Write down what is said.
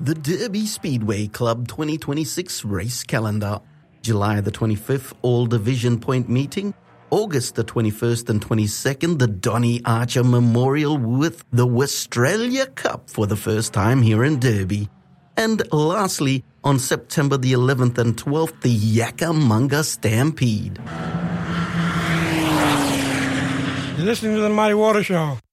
The Derby Speedway Club 2026 race calendar. July the 25th, All Division Point meeting. August the 21st and 22nd, the Donny Archer Memorial with the Westralia Cup for the first time here in Derby. And lastly, on September the 11th and 12th, the Yakamunga Stampede. You're listening to the Muddy Water Show.